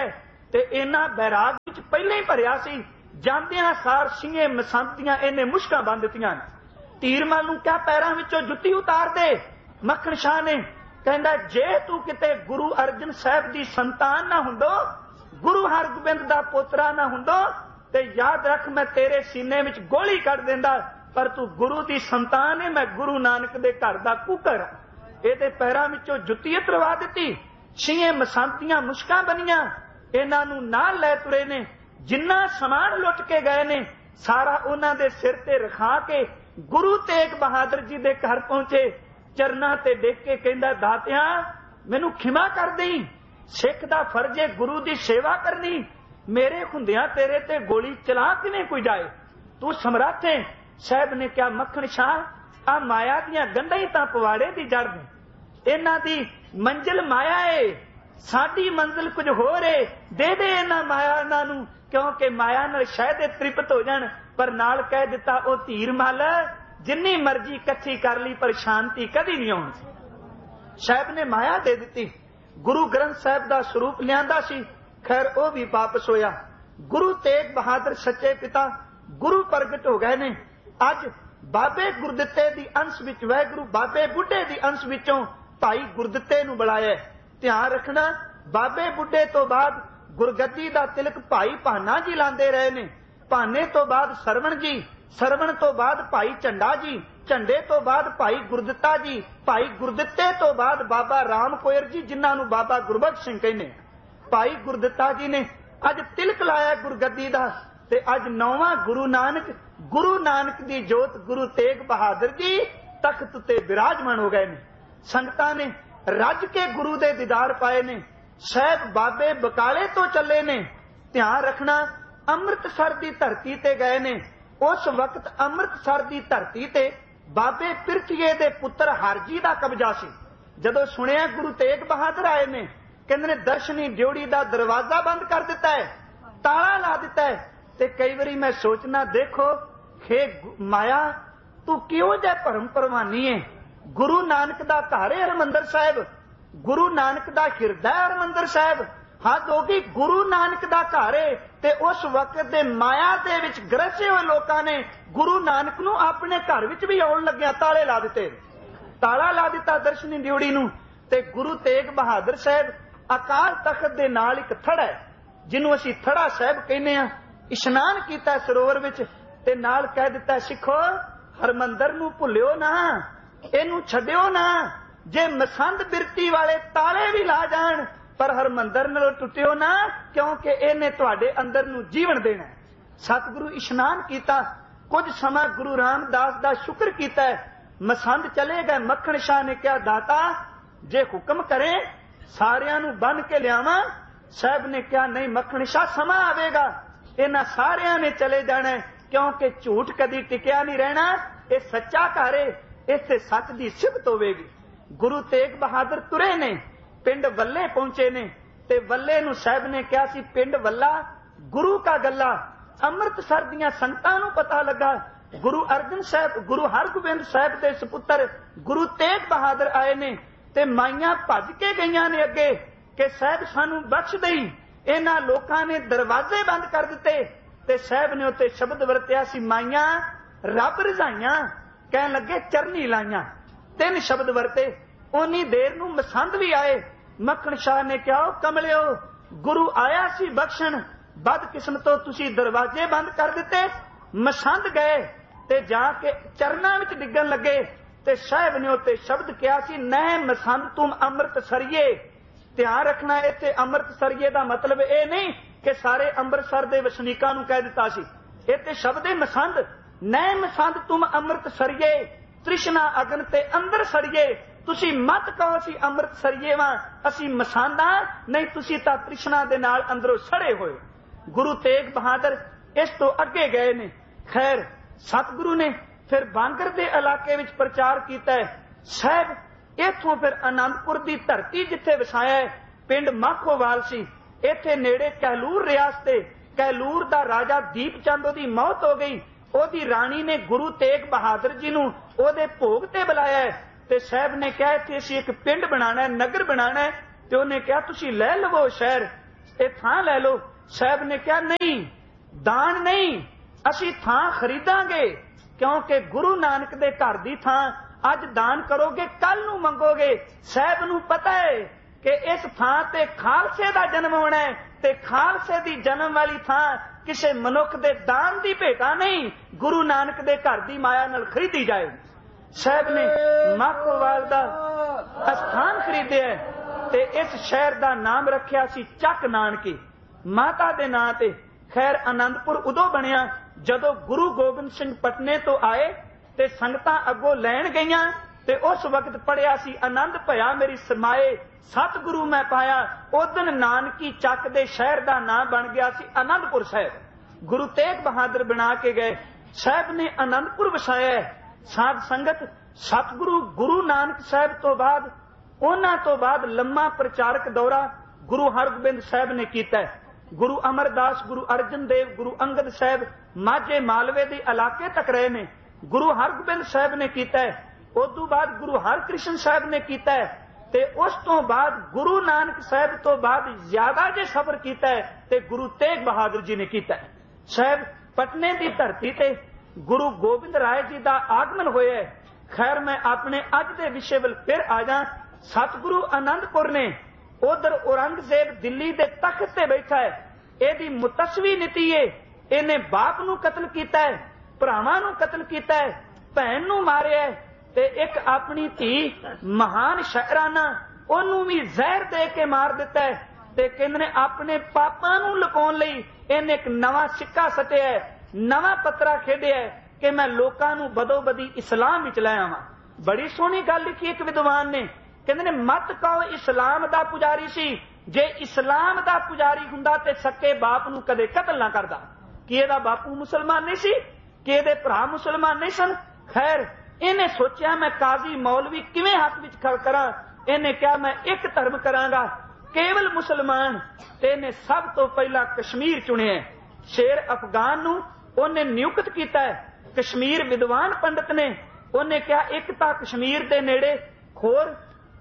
ਤੇ ਇਹਨਾਂ ਬੈਰਾਗ ਵਿੱਚ ਪਹਿਲਾਂ ਹੀ ਭਰਿਆ ਸੀ। ਜਾਂਦਿਆਂ ਸਾਰ ਸਿੰਘੇ ਮਸੰਤ ਦੀਆਂ ਇਹਨੇ ਮੁਸ਼ਕਾਂ ਬੰਨ ਦਿੱਤੀਆਂ। ਧੀਰਮਲ ਨੂੰ ਕਿਹਾ ਪੈਰਾਂ ਵਿੱਚੋਂ ਜੁੱਤੀ ਉਤਾਰ ਦੇ। ਮੱਖਣ ਸ਼ਾਹ ਨੇ ਕਹਿੰਦਾ ਜੇ ਤੂੰ ਕਿਤੇ ਗੁਰੂ ਅਰਜਨ ਸਾਹਿਬ ਦੀ ਸੰਤਾਨ ਨਾ ਹੁੰਦੋ, ਗੁਰੂ ਹਰਗੋਬਿੰਦ ਦਾ ਪੋਤਰਾ ਨਾ ਹੁੰਦੋ, ਤੇ ਯਾਦ ਰੱਖ ਮੈਂ ਤੇਰੇ ਸੀਨੇ ਵਿੱਚ ਗੋਲੀ ਕੱਢ ਦਿੰਦਾ। ਪਰ ਤੂੰ ਗੁਰੂ ਦੀ ਸੰਤਾਨ ਹੈ, ਮੈਂ ਗੁਰੂ ਨਾਨਕ ਦੇ ਘਰ ਦਾ ਕੁਕਰ। ਇਹਦੇ ਪੈਰਾਂ ਵਿੱਚੋਂ ਜੁੱਤੀ ਉਤਰਵਾ ਦਿੱਤੀ। ਛੀਏ ਮਸੰਤ ਦੀਆਂ ਮੁਸ਼ਕਾਂ ਬਣੀਆਂ। ਇਹਨਾਂ ਨੂੰ ਨਾਲ ਲੈ ਤੁਰੇ ਨੇ। ਜਿੰਨਾ ਸਮਾਨ ਲੁੱਟ ਕੇ ਗਏ ਨੇ ਸਾਰਾ ਉਹਨਾਂ ਦੇ ਸਿਰ ਤੇ ਰਖਾ ਕੇ ਗੁਰੂ ਤੇਗ ਬਹਾਦਰ ਜੀ ਦੇ ਘਰ ਪਹੁੰਚੇ। ਚਰਨਾਂ ਤੇ ਡਿੱਗ ਕੇ ਕਹਿੰਦਾ ਦਾਤਿਆ ਮੈਨੂੰ ਖਿਮਾ ਕਰ ਦੇਈਂ, ਸਿੱਖ ਦਾ ਫਰਜ਼ ਹੈ ਗੁਰੂ ਦੀ ਸੇਵਾ ਕਰਨੀ। ਮੇਰੇ ਹੁੰਦਿਆਂ ਤੇਰੇ ਤੇ ਗੋਲੀ ਚਲਾ ਕਿਵੇਂ ਕੋਈ ਜਾਏ, ਤੂੰ ਸਮਰੱਥ ਹੈ। ਸਾਹਿਬ ਨੇ ਕਿਹਾ ਮੱਖਣ ਸ਼ਾਹ ਆ ਮਾਇਆ ਦੀਆਂ ਗੰਢਾਂ ਹੀ ਤਾਂ ਪਵਾੜੇ ਦੀ ਜੜ ਨੇ। ਇਹਨਾਂ ਦੀ ਮੰਜ਼ਿਲ ਮਾਇਆ ਏ, ਸਾਡੀ ਮੰਜ਼ਿਲ ਕੁਝ ਹੋਰ ਏ। ਦੇ ਦੇ ਇਹਨਾਂ ਮਾਇਆ ਇਹਨਾਂ ਨੂੰ, ਕਿਉਂਕਿ ਮਾਇਆ ਨਾਲ ਸ਼ਾਇਦ ਇਹ ਤ੍ਰਿਪਤ ਹੋ ਜਾਣ। ਪਰ ਨਾਲ ਕਹਿ ਦਿੱਤਾ ਉਹ ਧੀਰ ਮਲ ਜਿੰਨੀ ਮਰਜ਼ੀ ਇਕੱਠੀ ਕਰ ਲਈ ਪਰ ਸ਼ਾਂਤੀ ਕਦੀ ਨਹੀਂ ਆਉਣੀ। ਸਾਹਿਬ ਨੇ ਮਾਇਆ ਦੇ ਦਿੱਤੀ। ਗੁਰੂ ਗ੍ਰੰਥ ਸਾਹਿਬ ਦਾ ਸਰੂਪ ਲਿਆਂਦਾ ਸੀ, ਖੈਰ ਉਹ ਵੀ ਵਾਪਸ ਹੋਇਆ। ਗੁਰੂ ਤੇਗ ਬਹਾਦਰ ਸੱਚੇ ਪਿਤਾ ਗੁਰੂ ਪ੍ਰਗਟ ਹੋ ਗਏ ਨੇ। ਅੱਜ ਬਾਬੇ ਗੁਰਦਿੱਤੇ ਦੀ ਅੰਸ਼ ਵਿੱਚ ਵਾਹਿਗੁਰੂ ਬਾਬੇ ਬੁੱਢੇ ਦੀ ਅੰਸ਼ ਵਿੱਚੋਂ ਭਾਈ ਗੁਰਦਿੱਤੇ ਨੂੰ ਬੁਲਾਇਆ। ਧਿਆਨ ਰੱਖਣਾ ਬਾਬੇ ਬੁੱਢੇ ਤੋਂ ਬਾਅਦ ਗੁਰਗੱਦੀ ਦਾ ਤਿਲਕ ਭਾਈ ਭਾਨਾ ਜੀ ਲਾਉਂਦੇ ਰਹੇ ਨੇ। ਭਾਨੇ ਤੋਂ ਬਾਅਦ ਸਰਵਣ ਜੀ, ਸਰਵਣ ਤੋਂ ਬਾਅਦ ਭਾਈ ਝੰਡਾ ਜੀ, ਝੰਡੇ ਤੋਂ ਬਾਅਦ ਭਾਈ ਗੁਰਦਿੱਤਾ ਜੀ, ਭਾਈ ਗੁਰਦਿੱਤੇ ਤੋਂ ਬਾਅਦ ਬਾਬਾ ਰਾਮ ਕੋਇਰ ਜੀ, ਜਿਨ੍ਹਾਂ ਨੂੰ ਬਾਬਾ ਗੁਰਬਖਸ਼ ਸਿੰਘ ਕਹਿੰਦੇ। ਭਾਈ ਗੁਰਦਿੱਤਾ ਜੀ ਨੇ ਅੱਜ ਤਿਲਕ ਲਾਇਆ ਗੁਰਗੱਦੀ ਦਾ। ਤੇ ਅੱਜ 9ਵਾਂ ਗੁਰੂ ਨਾਨਕ ਦੀ ਜੋਤ ਗੁਰੂ ਤੇਗ ਬਹਾਦਰ ਜੀ ਤਖਤ ਤੇ ਬਿਰਾਜਮਾਨ ਹੋ ਗਏ ਨੇ। ਸੰਗਤਾਂ ਨੇ ਰੱਜ ਕੇ ਗੁਰੂ ਦੇ ਦੀਦਾਰ ਪਾਏ ਨੇ। ਸਾਹਿਬ ਬਾਬੇ ਬਕਾਲੇ ਤੋਂ ਚੱਲੇ ਨੇ। ਧਿਆਨ ਰੱਖਣਾ ਅੰਮ੍ਰਿਤਸਰ ਦੀ ਧਰਤੀ ਤੇ ਗਏ ਨੇ। ਉਸ ਵਕਤ ਅੰਮ੍ਰਿਤਸਰ ਦੀ ਧਰਤੀ ਤੇ ਬਾਬੇ ਪਿਰਥੀਏ ਦੇ ਪੁੱਤਰ ਹਰਜੀ ਦਾ ਕਬਜ਼ਾ ਸੀ। ਜਦੋਂ ਸੁਣਿਆ ਗੁਰੂ ਤੇਗ ਬਹਾਦਰ ਆਏ ਨੇ, ਕਹਿੰਦੇ ਨੇ ਦਰਸ਼ਨੀ ਡਿਉੜੀ ਦਾ ਦਰਵਾਜ਼ਾ ਬੰਦ ਕਰ ਦਿੱਤਾ ਹੈ, ਤਾਲਾ ਲਾ ਦਿੱਤਾ ਹੈ। ਤੇ ਕਈ ਵਾਰੀ ਮੈਂ ਸੋਚਣਾ ਦੇਖੋ ਖੇ ਮਾਇਆ ਤੂੰ ਕਿਉਂ ਜਿਹਾ ਭਰਮ ਪ੍ਰਵਾਨੀ ਹੈ। ਗੁਰੂ ਨਾਨਕ ਦਾ ਘਰ ਹੈ ਹਰਿਮੰਦਰ ਸਾਹਿਬ, ਗੁਰੂ ਨਾਨਕ ਦਾ ਹਿਰਦਾ ਹਰਿਮੰਦਰ ਸਾਹਿਬ। ਹੱਦ ਹੋ ਗਈ, ਗੁਰੂ ਨਾਨਕ ਦਾ ਘਰ ਹੈ ਤੇ ਉਸ ਵਕਤ ਦੇ ਮਾਇਆ ਦੇ ਵਿੱਚ ਗਰਸੇ ਹੋਏ ਲੋਕਾਂ ਨੇ ਗੁਰੂ ਨਾਨਕ ਨੂੰ ਆਪਣੇ ਘਰ ਵਿੱਚ ਵੀ ਆਉਣ ਲੱਗਿਆ ਤਾਲੇ ਲਾ ਦਿੱਤੇ। ਤਾਲਾ ਲਾ ਦਿੱਤਾ ਦਰਸ਼ਨੀ ਡਿਉੜੀ ਨੂੰ। ਤੇ ਗੁਰੂ ਤੇਗ ਬਹਾਦਰ ਸਾਹਿਬ ਅਕਾਲ ਤਖਤ ਦੇ ਨਾਲ ਇੱਕ ਥੜਾ ਹੈ, ਜਿਹਨੂੰ ਅਸੀਂ ਥੜਾ ਸਾਹਿਬ ਕਹਿੰਦੇ ਆ, ਇਸ਼ਨਾਨ ਕੀਤਾ ਸਰੋਵਰ ਵਿੱਚ। ਤੇ ਨਾਲ ਕਹਿ ਦਿੱਤਾ ਸਿੱਖੋ ਹਰਮੰਦਰ ਨੂੰ ਭੁੱਲਿਓ ਨਾ, ਇਹਨੂੰ ਛੱਡਿਓ ਨਾ। ਜੇ ਮਸੰਦ ਬਿਰਤੀ ਵਾਲੇ ਤਾਲੇ ਵੀ ਲਾ ਜਾਣ ਪਰ ਹਰਮੰਦਰ ਨਾਲੋਂ ਟੁੱਟਿਓ ਨਾ, ਕਿਉਂਕਿ ਇਹਨੇ ਤੁਹਾਡੇ ਅੰਦਰ ਨੂੰ ਜੀਵਨ ਦੇਣਾ। ਸਤਿਗੁਰੂ ਇਸ਼ਨਾਨ ਕੀਤਾ। ਕੁਝ ਸਮਾਂ ਗੁਰੂ ਰਾਮਦਾਸ ਦਾ ਸ਼ੁਕਰ ਕੀਤਾ। ਮਸੰਦ ਚਲੇ ਗਏ। ਮੱਖਣ ਸ਼ਾਹ ਨੇ ਕਿਹਾ ਦਾਤਾ ਜੇ ਹੁਕਮ ਕਰੇ ਸਾਰਿਆਂ ਨੂੰ ਬੰਨ ਕੇ ਲਿਆਵਾਂ। ਸਾਹਿਬ ਨੇ ਕਿਹਾ ਨਹੀਂ ਮੱਖਣ ਸ਼ਾਹ ਸਮਾਂ ਆਵੇਗਾ, ਇਹਨਾਂ ਸਾਰਿਆਂ ਨੇ ਚਲੇ ਜਾਣਾ, ਕਿਉਂਕਿ ਝੂਠ ਕਦੀ ਟਿਕਿਆ ਨਹੀਂ ਰਹਿਣਾ। ਇਹ ਸੱਚਾ ਘਰ ਹੈ, ਇੱਥੇ ਸੱਚ ਦੀ ਸਿਫਤ ਹੋਵੇਗੀ। ਗੁਰੂ ਤੇਗ ਬਹਾਦਰ ਤੁਰੇ ਨੇ, ਪਿੰਡ ਵੱਲੇ ਪਹੁੰਚੇ ਨੇ। ਤੇ ਵੱਲੇ ਨੂੰ ਸਾਹਿਬ ਨੇ ਕਿਹਾ ਸੀ ਪਿੰਡ ਵੱਲਾ ਗੁਰੂ ਕਾ ਗੱਲਾ। ਅੰਮ੍ਰਿਤਸਰ ਦੀਆਂ ਸੰਗਤਾਂ ਨੂੰ ਪਤਾ ਲੱਗਾ ਗੁਰੂ ਅਰਜਨ ਸਾਹਿਬ ਗੁਰੂ ਹਰਗੋਬਿੰਦ ਸਾਹਿਬ ਦੇ ਸੁਪੁੱਤਰ ਗੁਰੂ ਤੇਗ ਬਹਾਦਰ ਆਏ ਨੇ। ਤੇ ਮਾਈਆਂ ਭੱਜ ਕੇ ਗਈਆਂ ਨੇ ਅੱਗੇ ਕਿ ਸਾਹਿਬ ਸਾਨੂੰ ਬਖਸ਼ ਦੇਈ। ਇਹਨਾਂ ਲੋਕਾਂ ਨੇ ਦਰਵਾਜ਼ੇ ਬੰਦ ਕਰ ਦਿੱਤੇ। ਤੇ ਸਾਹਿਬ ਨੇ ਉੱਤੇ ਸ਼ਬਦ ਵਰਤਿਆ ਸੀ ਮਾਈਆਂ ਰੱਬ ਰਜ਼ਾਈਆਂ, ਕਹਿਣ ਲੱਗੇ ਚਰਨੀ ਲਾਈਆਂ। 3 ਸ਼ਬਦ ਵਰਤੇ। ਉਨੀ ਦੇਰ ਨੂੰ ਮਸੰਦ ਵੀ ਆਏ। ਮੱਖਣ ਸ਼ਾਹ ਨੇ ਕਿਹਾ ਉਹ ਕਮਲਿਓ ਗੁਰੂ ਆਇਆ ਸੀ ਬਖਸ਼ਣ, ਬਦਕਿਸਮਤੋਂ ਤੁਸੀਂ ਦਰਵਾਜ਼ੇ ਬੰਦ ਕਰ ਦਿੱਤੇ। ਮਸੰਦ ਗਏ ਤੇ ਜਾ ਕੇ ਚਰਨਾਂ ਵਿੱਚ ਡਿੱਗਣ ਲੱਗੇ। ਤੇ ਸਾਹਿਬ ਨੇ ਉੱਤੇ ਸ਼ਬਦ ਕਿਹਾ ਸੀ ਨੈ ਮਸੰਦ ਤੁਮ ਅੰਮ੍ਰਿਤਸਰੀਏ। ਧਿਆਨ ਰੱਖਣਾ ਇੱਥੇ ਅੰਮ੍ਰਿਤਸਰੀਏ ਦਾ ਮਤਲਬ ਇਹ ਨਹੀਂ ਕਿ ਸਾਰੇ ਅੰਮ੍ਰਿਤਸਰ ਦੇ ਵਸਨੀਕਾਂ ਨੂੰ ਕਹਿ ਦਿੱਤਾ ਸੀ। ਇੱਥੇ ਸ਼ਬਦ ਹੈ ਮਸੰਦ। ਨੈ ਮਸੰਦ ਤੁਮ ਅੰਮ੍ਰਿਤਸਰੀਏ, ਤ੍ਰਿਸ਼ਨਾ ਅਗਨ ਤੇ ਅੰਦਰ ਸੜੀਏ। ਤੁਸੀਂ ਮਤ ਕਹੋ ਅਸੀਂ ਅੰਮ੍ਰਿਤਸਰੀਏ ਵਾਂ, ਅਸੀਂ ਮਸਾਂਦਾ ਨਹੀਂ, ਤੁਸੀਂ ਤਾਂ ਤ੍ਰਿਸ਼ਨਾ ਦੇ ਨਾਲ ਅੰਦਰੋਂ ਸੜੇ ਹੋਏ। ਗੁਰੂ ਤੇਗ ਬਹਾਦਰ ਇਸ ਤੋਂ ਅੱਗੇ ਗਏ ਨੇ। ਖੈਰ ਸਤਿਗੁਰੂ ਨੇ ਫਿਰ ਬਾਂਗਰ ਦੇ ਇਲਾਕੇ ਵਿੱਚ ਪ੍ਰਚਾਰ ਕੀਤਾ ਹੈ। ਸਾਹਿਬ ਇੱਥੋਂ ਫਿਰ ਆਨੰਦਪੁਰ ਦੀ ਧਰਤੀ ਜਿੱਥੇ ਵਸਾਇਆ ਪਿੰਡ ਮਾਖੋਵਾਲ ਸੀ, ਇੱਥੇ ਨੇੜੇ ਕਹਿਲੂਰ ਰਿਆਸਤ ਤੇ ਕਹਿਲੂਰ ਦਾ ਰਾਜਾ ਦੀਪ ਚੰਦ ਉਹਦੀ ਮੌਤ ਹੋ ਗਈ। ਉਹਦੀ ਰਾਣੀ ਨੇ ਗੁਰੂ ਤੇਗ ਬਹਾਦਰ ਜੀ ਨੂੰ ਉਹਦੇ ਭੋਗ ਤੇ ਬੁਲਾਇਆ। ਤੇ ਸਾਹਿਬ ਨੇ ਕਿਹਾ ਇੱਥੇ ਅਸੀਂ ਇੱਕ ਪਿੰਡ ਬਣਾਣਾ ਹੈ, ਨਗਰ ਬਣਾਣਾ ਹੈ। ਤੇ ਉਹਨੇ ਕਿਹਾ ਤੁਸੀਂ ਲੈ ਲਵੋ ਸ਼ਹਿਰ। ਇਹ ਥਾਂ ਲੈ ਲਓ। ਸਾਹਿਬ ਨੇ ਕਿਹਾ ਨਹੀਂ, ਦਾਨ ਨਹੀਂ, ਅਸੀਂ ਥਾਂ ਖਰੀਦਾਂਗੇ, ਕਿਉਂਕਿ ਗੁਰੂ ਨਾਨਕ ਦੇ ਘਰ ਦੀ ਥਾਂ ਅੱਜ ਦਾਨ ਕਰੋਗੇ, ਕੱਲ ਨੂੰ ਮੰਗੋਗੇ। ਸਾਹਿਬ ਨੂੰ ਪਤਾ ਹੈ ਕਿ ਇਸ ਥਾਂ ਤੇ ਖਾਲਸੇ ਦਾ ਜਨਮ ਹੋਣਾ ਹੈ, ਤੇ ਖਾਲਸੇ ਦੀ ਜਨਮ ਵਾਲੀ ਥਾਂ ਕਿਸੇ ਮਨੁੱਖ ਦੇ ਦਾਨ ਦੀ ਭੇਟਾ ਨਹੀਂ, ਗੁਰੂ ਨਾਨਕ ਦੇ ਘਰ ਦੀ ਮਾਇਆ ਨਾਲ ਖਰੀਦੀ ਜਾਏ। ਸਾਹਿਬ ਨੇ ਮਾਖੋਵਾਲ ਦਾ ਅਸਥਾਨ ਖਰੀਦਿਆ ਤੇ ਇਸ ਸ਼ਹਿਰ ਦਾ ਨਾਮ ਰੱਖਿਆ ਸੀ ਚੱਕ ਨਾਨਕੀ, ਮਾਤਾ ਦੇ ਨਾਂ ਤੇ। ਖੈਰ ਆਨੰਦਪੁਰ ਉਦੋਂ ਬਣਿਆ ਜਦੋਂ ਗੁਰੂ ਗੋਬਿੰਦ ਸਿੰਘ ਪਟਨੇ ਤੋਂ ਆਏ ਤੇ ਸੰਗਤਾਂ ਅੱਗੋਂ ਲੈਣ ਗਈਆਂ ਤੇ ਉਸ ਵਕਤ ਪੜਿਆ ਸੀ ਆਨੰਦ ਭਇਆ ਮੇਰੀ ਸਮਾਏ, ਸਤਿਗੁਰੂ ਮੈਂ ਪਾਇਆ। ਉਦਨ ਨਾਨਕੀ ਚੱਕ ਦੇ ਸ਼ਹਿਰ ਦਾ ਨਾਮ ਬਣ ਗਿਆ ਸੀ ਆਨੰਦਪੁਰ ਸਾਹਿਬ। ਗੁਰੂ ਤੇਗ ਬਹਾਦਰ ਬਣਾ ਕੇ ਗਏ। ਸਾਹਿਬ ਨੇ ਆਨੰਦਪੁਰ ਵਸਾਇਆ। ਸਾਧ ਸੰਗਤ ਸਤਿਗੁਰੂ ਗੁਰੂ ਨਾਨਕ ਸਾਹਿਬ ਤੋਂ ਬਾਅਦ, ਉਹਨਾਂ ਤੋਂ ਬਾਅਦ ਲੰਮਾ ਪ੍ਰਚਾਰਕ ਦੌਰਾ ਗੁਰੂ ਹਰਗੋਬਿੰਦ ਸਾਹਿਬ ਨੇ ਕੀਤਾ। ਗੁਰੂ ਅਮਰਦਾਸ, ਗੁਰੂ ਅਰਜਨ ਦੇਵ, ਗੁਰੂ ਅੰਗਦ ਸਾਹਿਬ ਮਾਝੇ ਮਾਲਵੇ ਦੇ ਇਲਾਕੇ ਤੱਕ ਰਹੇ ਨੇ। ਗੁਰੂ ਹਰਗੋਬਿੰਦ ਸਾਹਿਬ ਨੇ ਕੀਤਾ। ਉਸ ਤੋਂ ਬਾਅਦ ਗੁਰੂ ਹਰਕ੍ਰਿਸ਼ਨ ਸਾਹਿਬ ਨੇ ਕੀਤਾ ਤੇ ਉਸ ਤੋਂ ਬਾਅਦ ਗੁਰੂ ਨਾਨਕ ਸਾਹਿਬ ਤੋਂ ਬਾਅਦ ਜ਼ਿਆਦਾ ਜੇ ਸਫ਼ਰ ਕੀਤਾ ਤੇ ਗੁਰੂ ਤੇਗ ਬਹਾਦਰ ਜੀ ਨੇ ਕੀਤਾ। ਸਾਹਿਬ ਪਟਨੇ ਦੀ ਧਰਤੀ ਤੇ ਗੁਰੂ ਗੋਬਿੰਦ ਰਾਏ ਜੀ ਦਾ ਆਗਮਨ ਹੋਇਆ। ਖੈਰ ਮੈਂ ਆਪਣੇ ਅੱਜ ਦੇ ਵਿਸ਼ੇ ਵੱਲ ਫਿਰ ਆ ਜਾ। ਸਤਿਗੁਰੂ ਆਨੰਦਪੁਰ ਨੇ, ਉਧਰ ਔਰੰਗਜ਼ੇਬ ਦਿੱਲੀ ਦੇ ਤਖਤ ਤੇ ਬੈਠਾ ਹੈ, ਇਹਦੀ ਮੁਤਸਵੀ ਨੀਤੀ ਹੈ। ਇਹਨੇ ਬਾਪ ਨੂੰ ਕਤਲ ਕੀਤਾ ਹੈ, ਭਰਾਵਾਂ ਨੂੰ ਕਤਲ ਕੀਤਾ ਹੈ, ਭੈਣ ਨੂੰ ਮਾਰਿਆ ਤੇ ਇੱਕ ਆਪਣੀ ਧੀ ਮਹਾਨ ਸ਼ਾਇਰਾਨਾ ਉਹਨੂੰ ਵੀ ਜ਼ਹਿਰ ਦੇ ਕੇ ਮਾਰ ਦਿੱਤਾ ਹੈ। ਤੇ ਕਹਿੰਦੇ ਨੇ ਆਪਣੇ ਪਾਪਾਂ ਨੂੰ ਲੁਕਾਉਣ ਲਈ ਇਹਨੇ ਇੱਕ ਨਵਾਂ ਸਿੱਕਾ ਸੱਟਿਆ, ਨਵਾਂ ਪੱਤਰਾ ਖੇਡਿਆ ਕਿ ਮੈਂ ਲੋਕਾਂ ਨੂੰ ਬਦੋ ਬਦੀ ਇਸਲਾਮ ਵਿੱਚ ਲੈ ਆਵਾਂ। ਬੜੀ ਸੋਹਣੀ ਗੱਲ ਲਿਖੀ ਇੱਕ ਵਿਦਵਾਨ ਨੇ, ਕਹਿੰਦੇ ਨੇ ਮਤ ਕਹੋ ਇਸਲਾਮ ਦਾ ਪੁਜਾਰੀ ਸੀ, ਜੇ ਇਸਲਾਮ ਦਾ ਪੁਜਾਰੀ ਹੁੰਦਾ ਤੇ ਸੱਕੇ ਬਾਪ ਨੂੰ ਕਦੇ ਕਤਲ ਨਾ ਕਰਦਾ। ਕਿ ਇਹਦਾ ਬਾਪੂ ਮੁਸਲਮਾਨ ਨਹੀਂ ਸੀ, ਕਿ ਇਹਦੇ ਭਰਾ ਮੁਸਲਮਾਨ ਨਹੀਂ ਸਨ। ਖੈਰ ਇਹਨੇ ਸੋਚਿਆ ਮੈਂ ਕਾਜ਼ੀ ਮੌਲਵੀ ਕਿਵੇਂ ਹੱਥ ਵਿੱਚ ਖੜ ਕਰਾਂ। ਇਹਨੇ ਕਿਹਾ ਮੈਂ ਇੱਕ ਧਰਮ ਕਰਾਂਗਾ, ਕੇਵਲ ਮੁਸਲਮਾਨ। ਤੇ ਇਹਨੇ ਸਭ ਤੋਂ ਪਹਿਲਾਂ ਕਸ਼ਮੀਰ ਚੁਣਿਆ। ਸ਼ੇਰ ਅਫਗਾਨ ਨੂੰ ਉਹਨੇ ਨਿਯੁਕਤ ਕੀਤਾ। ਕਸ਼ਮੀਰ ਵਿਦਵਾਨ ਪੰਡਤ ਨੇ ਉਹਨੇ ਕਿਹਾ ਇੱਕ ਤਾਂ ਕਸ਼ਮੀਰ ਦੇ ਨੇੜੇ ਹੋਰ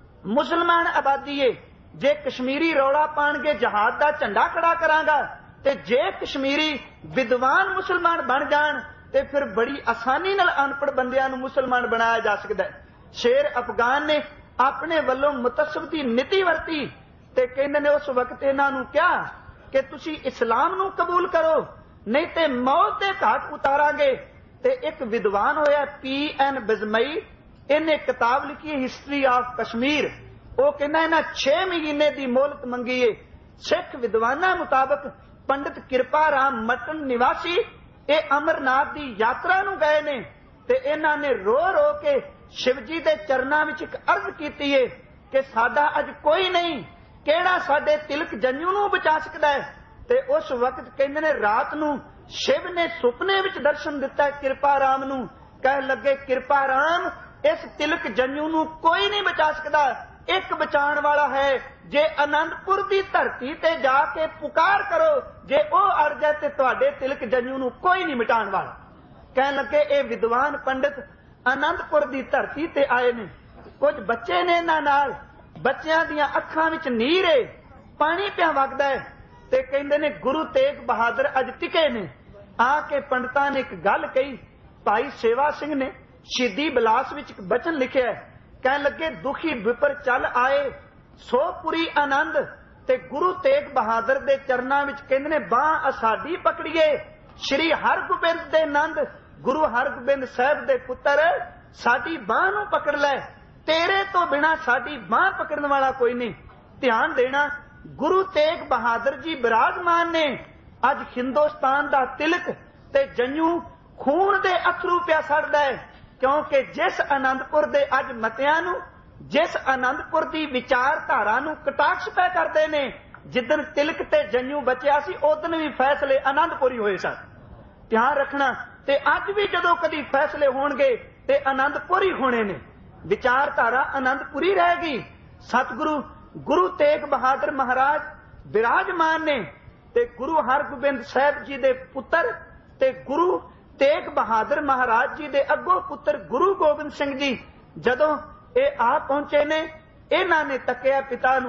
ਮੁਸਲਮਾਨ ਆਬਾਦੀ ਏ, ਜੇ ਕਸ਼ਮੀਰੀ ਰੌਲਾ ਪਾਣਗੇ ਜਹਾਦ ਦਾ ਝੰਡਾ ਖੜਾ ਕਰਾਂਗਾ, ਤੇ ਜੇ ਕਸ਼ਮੀਰੀ ਵਿਦਵਾਨ ਮੁਸਲਮਾਨ ਬਣ ਜਾਣ ਤੇ ਫਿਰ ਬੜੀ ਆਸਾਨੀ ਨਾਲ ਅਨਪੜ੍ਹ ਬੰਦਿਆਂ ਨੂੰ ਮੁਸਲਮਾਨ ਬਣਾਇਆ ਜਾ ਸਕਦਾ ਹੈ। ਸ਼ੇਰ ਅਫਗਾਨ ਨੇ ਆਪਣੇ ਵੱਲੋਂ ਮੁਤਸਵ ਦੀ ਨੀਤੀ ਵਰਤੀ ਤੇ ਕਹਿੰਦੇ ਨੇ ਉਸ ਵਕਤ ਇਹਨਾਂ ਨੂੰ ਕਿਹਾ ਕਿ ਤੁਸੀਂ ਇਸਲਾਮ ਨੂੰ ਕਬੂਲ ਕਰੋ, ਨਹੀਂ ਤੇ ਮੌਤ ਦੇ ਘਾਟ ਉਤਾਰਾਂਗੇ। ਤੇ ਇੱਕ ਵਿਦਵਾਨ ਹੋਇਆ P.N. ਬਿਜ਼ਮਈ, ਇਹਨੇ ਕਿਤਾਬ ਲਿਖੀ ਹੈ ਹਿਸਟਰੀ ਆਫ ਕਸ਼ਮੀਰ। ਉਹ ਕਹਿੰਦਾ ਇਹਨਾਂ 6 ਮਹੀਨੇ ਦੀ ਮੋਹਲਤ ਮੰਗੀ ਏ। ਸਿੱਖ ਵਿਦਵਾਨਾਂ ਮੁਤਾਬਕ ਪੰਡਿਤ ਕਿਰਪਾ ਰਾਮ ਮਟਨ ਨਿਵਾਸੀ ਇਹ ਅਮਰਨਾਥ ਦੀ ਯਾਤਰਾ ਨੂੰ ਗਏ ਨੇ ਤੇ ਇਹਨਾਂ ਨੇ ਰੋ ਰੋ ਕੇ ਸ਼ਿਵ ਜੀ ਦੇ ਚਰਨਾਂ ਵਿੱਚ ਇੱਕ ਅਰਜ਼ ਕੀਤੀ ਏ ਕਿ ਸਾਡਾ ਅੱਜ ਕੋਈ ਨਹੀਂ, ਕਿਹੜਾ ਸਾਡੇ ਤਿਲਕ ਜੰਨੂ ਨੂੰ ਬਚਾ ਸਕਦਾ ਹੈ। ਤੇ ਉਸ ਵਕਤ ਕਹਿੰਦੇ ਨੇ ਰਾਤ ਨੂੰ ਸ਼ਿਵ ਨੇ ਸੁਪਨੇ ਵਿੱਚ ਦਰਸ਼ਨ ਦਿੱਤਾ ਕਿਰਪਾ ਰਾਮ ਨੂੰ। ਕਹਿਣ ਲੱਗੇ ਕਿਰਪਾ ਰਾਮ ਇਸ ਤਿਲਕ ਜੰਨੂ ਨੂੰ ਕੋਈ ਨਹੀਂ ਬਚਾ ਸਕਦਾ, ਇੱਕ ਬਚਾਉਣ ਵਾਲਾ ਹੈ। ਜੇ ਆਨੰਦਪੁਰ ਦੀ ਧਰਤੀ ਤੇ ਜਾ ਕੇ ਪੁਕਾਰ ਕਰੋ, ਜੇ ਉਹ ਅੜ ਜਾਏ ਤੇ ਤੁਹਾਡੇ ਤਿਲਕ ਜੰਨੂ ਨੂੰ ਕੋਈ ਨਹੀਂ ਮਿਟਾਉਣ ਵਾਲਾ। ਕਹਿਣ ਲੱਗੇ ਇਹ ਵਿਦਵਾਨ ਪੰਡਿਤ ਆਨੰਦਪੁਰ ਦੀ ਧਰਤੀ ਤੇ ਆਏ ਨੇ, ਕੁਝ ਬੱਚੇ ਨੇ ਇਹਨਾਂ ਨਾਲ, ਬੱਚਿਆਂ ਦੀਆਂ ਅੱਖਾਂ ਵਿੱਚ ਨੀਰ ਏ, ਪਾਣੀ ਪਿਆ ਵਗਦਾ ਹੈ। ਤੇ ਕਹਿੰਦੇ ਨੇ ਗੁਰੂ ਤੇਗ ਬਹਾਦਰ ਅੱਜ ਟਿਕੇ ਨੇ। ਆ ਕੇ ਪੰਡਤਾਂ ਨੇ ਇੱਕ ਗੱਲ ਕਹੀ। ਭਾਈ ਸੇਵਾ ਸਿੰਘ ਨੇ ਸ਼ਹੀਦੀ ਬਿਲਾਸ ਵਿੱਚ ਇੱਕ ਬਚਨ ਲਿਖਿਆ। ਕਹਿਣ ਲੱਗੇ ਦੁਖੀ ਵਿਪਰ ਚੱਲ ਆਏ ਸੋ ਪੁਰੀ ਆਨੰਦ। ਤੇ ਗੁਰੂ ਤੇਗ ਬਹਾਦਰ ਦੇ ਚਰਨਾਂ ਵਿੱਚ ਕਹਿੰਦੇ ਨੇ ਬਾਹ ਸਾਡੀ ਪਕੜੀਏ, ਸ਼੍ਰੀ ਹਰਗੋਬਿੰਦ ਦੇ ਨੰਦ ਗੁਰੂ ਹਰਗੋਬਿੰਦ ਸਾਹਿਬ ਦੇ ਪੁੱਤਰ ਸਾਡੀ ਬਾਹ ਨੂੰ ਪਕੜ ਲੈ, ਤੇਰੇ ਤੋਂ ਬਿਨਾ ਸਾਡੀ ਬਾਹ ਪਕੜਨ ਵਾਲਾ ਕੋਈ ਨਹੀਂ। ਧਿਆਨ ਦੇਣਾ ਗੁਰੂ ਤੇਗ ਬਹਾਦਰ ਜੀ ਬਿਰਾਜਮਾਨ ਨੇ। ਅੱਜ ਹਿੰਦੁਸਤਾਨ ਦਾ ਤਿਲਕ ਤੇ ਜੰਨੂ ਖੂਨ ਦੇ ਅਥਰੂ ਪਿਆ ਸੜਦਾ ਹੈ, ਕਿਉਂਕਿ ਜਿਸ ਆਨੰਦਪੁਰ ਦੇ ਅੱਜ ਮਤਿਆਂ ਨੂੰ, ਜਿਸ ਆਨੰਦਪੁਰ ਦੀ ਵਿਚਾਰਧਾਰਾ ਨੂੰ ਕਟਾਕਸ਼ ਪੈ ਕਰਦੇ ਨੇ, ਜਿੱਦਣ ਤਿਲਕ ਤੇ ਜੰਨੂ ਬਚਿਆ ਸੀ ਉਦਣ ਵੀ ਫੈਸਲੇ ਆਨੰਦਪੁਰੀ ਹੋਏ ਸਨ। ਧਿਆਨ ਰੱਖਣਾ। ਤੇ ਅੱਜ ਵੀ ਜਦੋਂ ਕਦੀ ਫੈਸਲੇ ਹੋਣਗੇ ਤੇ ਆਨੰਦਪੁਰੀ ਹੋਣੇ ਨੇ, ਵਿਚਾਰਧਾਰਾ ਆਨੰਦਪੁਰੀ ਰਹੇਗੀ। ਸਤਿਗੁਰੂ ਗੁਰੂ ਤੇਗ ਬਹਾਦਰ ਮਹਾਰਾਜ ਬਿਰਾਜਮਾਨ ਨੇ ਤੇ ਗੁਰੂ ਹਰਗੋਬਿੰਦ ਸਾਹਿਬ ਜੀ ਦੇ ਪੁੱਤਰ ਤੇ ਗੁਰੂ ਤੇਗ ਬਹਾਦਰ ਮਹਾਰਾਜ ਜੀ ਦੇ ਅੱਗੋਂ ਪੁੱਤਰ ਗੁਰੂ ਗੋਬਿੰਦ ਸਿੰਘ ਜੀ ਜਦੋਂ ਇਹ ਆ ਪਹੁੰਚੇ ਨੇ, ਇਹਨਾਂ ਨੇ ਤੱਕਿਆ ਪਿਤਾ ਨੂੰ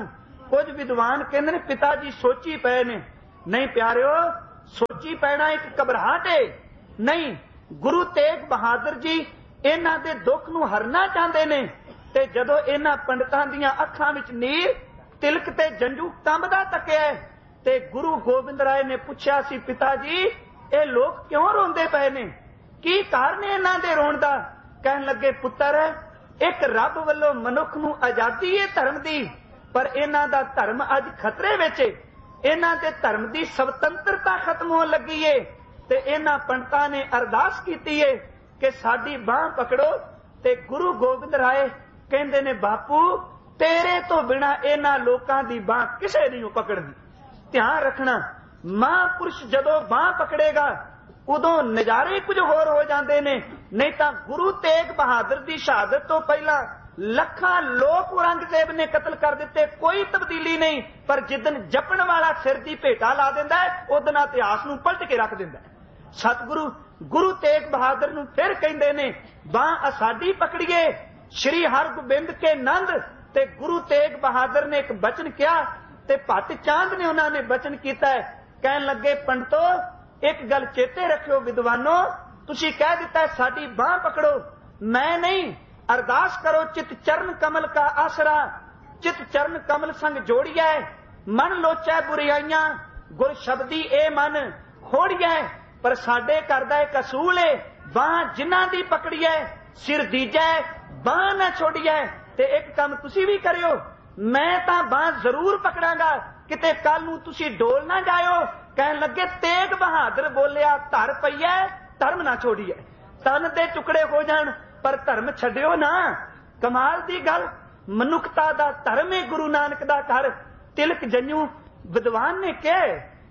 कुछ विद्वान कहते ने पिता जी सोची पे ने। नहीं प्यारिओ, सोची पैना एक घबराहट है नहीं। गुरु तेग बहादुर जी इन्हां दे दुख नूं हरना चाहते ने ते जदों इन्हां पंडितां दीयां अखां विच नीर तिलक ते जंजू कंबदा तकिया ते गुरु गोबिंद राय ने पुछया सी, पिता जी ये लोग क्यों रोंदे पए ने, की कारण है इन्हां दे रोण दा? कहन लगे, पुत्र एक रब वल्लों मनुख नूं आजादी है धर्म दी, पर इन्हां दा धर्म अज खतरे विच है। इन्हां दे धर्म दी स्वतंत्रता खत्म होण लगी है ते इन्हां पंडितां ने अरदास कीती है कि साडी बांह पकड़ो। ते गुरु गोबिंद राय कहंदे ने, बापू तेरे तो बिना इन्हां लोकां दी बांह किसे नहीं पकड़नी। ध्यान रखना, महापुरुष जदों बांह पकड़ेगा उदों नजारे कुछ होर हो जाते ने। नहीं तो गुरु तेग बहादुर की शहादत तो पहला लखां लोग औरंगजेब ने कतल कर दिते, कोई तब्दीली नहीं। पर जिदन जपण वाला सिर दी भेटा ला दिंदा है उदन इतिहास नूं पलट के रख दिंदा है। सतगुरु गुरु तेग बहादुर नूं फिर कहंदे ने, बांह साडी पकड़िए। श्री हरगोबिंद के नंद ते गुरु तेग बहादुर ने एक बचन किया ते भट्ट चांद ने उन्होंने बचन किया है। कहन लगे, पंडितो एक गल चेते रखियो विद्वानो, तुसी कह दिता है साडी बांह पकड़ो, मैं नहीं। अरदास करो चित चरण कमल का आसरा, चित चरण कमल संग जोड़िया, मन लोचा बुराइयां गुर शब्दी ए मन होड़िया। पर साडे करदा है कसूल है, बांह जिन्हां दी पकड़िया सिर दीजा बांह ना छोड़िया। ते एक काम तुसी भी करियो, मैं तां बांह जरूर पकड़ांगा, किते कल नूं तुसी डोल ना जायो। कहन लगे, तेग बहादुर बोलिया धर पईया धर्म ना छोड़िए। तन दे टुकड़े हो जान पर धर्म छड्डियो ना। कमाल दी गल, मनुखता दा धर्म है गुरु नानक दा घर। तिलक जंजू विद्वान ने कहा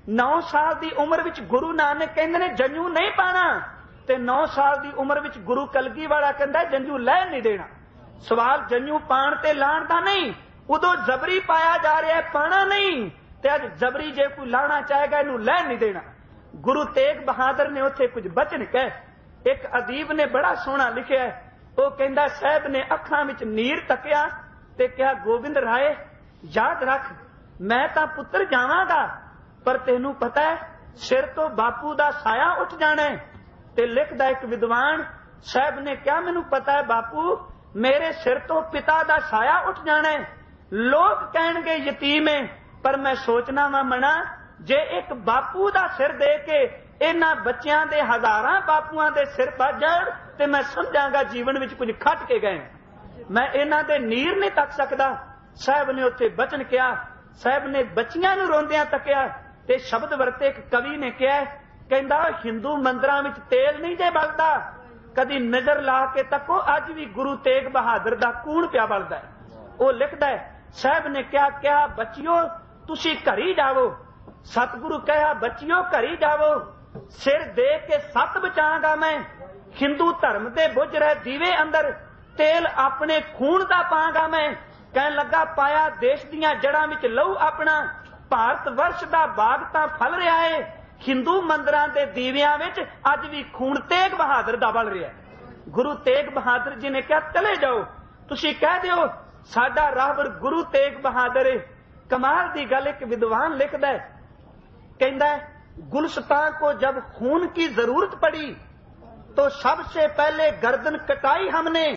9 साल दी उम्र विच गुरु नानक कहंदे ने जंजू नहीं पाना, ते 9 साल दी उम्र विच गुरु कलगी वाला कहंदा जंजू लै नहीं देना। सवाल जंजू पाण ते लाण दा नहीं, उदों जबरी पाया जा रहा है, पाना नहीं। ते अज जबरी जे कोई लाना चाहेगा इनू लै नहीं देना। गुरु तेग बहादुर ने उत्थे कुछ बचन कहे। एक अदीब ने बड़ा सोहना लिखिया है, वो कहंदा साहब ने अखां विच नीर तकिया ते कहा, गोबिंद राय याद रख मैं तां पुत्र जावांगा, पर तेनू पता है सिर तो बापू दा साया उठ जाना है। ते लिखदा एक विद्वान, साहब ने कहा मैनू पता है बापू मेरे सिर तो पिता दा साया उठ जाना है। लोग कहणगे यतीम है, पर मैं सोचना वा मना जे एक बापू दा सिर दे के इन्हां बच्चियां दे हजारां बापूआं दे सिर पज जाण ते मैं समझांगा जीवन विच कुछ खट के गए। मैं इन्हां दे नीर नहीं तक सकदा। साहब ने उत्थे बचन किया, साहब ने बच्चियां नूं रोंदियां तकिया ते शब्द वरते। एक कवि ने कहा, कहंदा हिंदू मंदिरां विच तेल नहीं जे बलदा, कदी नजर ला के तको अज भी गुरु तेग बहादुर दा कूण पिया बलदा है। वो लिखदा है, साहब ने क्या बच्चियो तुसी घरी जावो। सतगुरु कहा, बच्चियो घरी जावो, सिर दे के सत बचांगा मैं। हिंदू धर्म दे बुझ रहे दीवे अंदर तेल अपने खून दा पांगा मैं। कहन लगा, पाया देश दियां जड़ां विच लहू अपना, भारत वर्ष दा बाग तां फल रहा है। हिंदू मंदिरां दे दीवियां विच अज भी खून तेग बहादुर दा बल रहा है। गुरु तेग बहादुर जी ने कहा, चले जाओ, तुसी कह दिओ साडा राहबर गुरु तेग बहादुर है। कमाल दी गल एक विद्वान लिखदा है, कहंदा है, गुलस्तां को जब खून की जरूरत पड़ी तो सबसे पहले गर्दन कटाई हमने,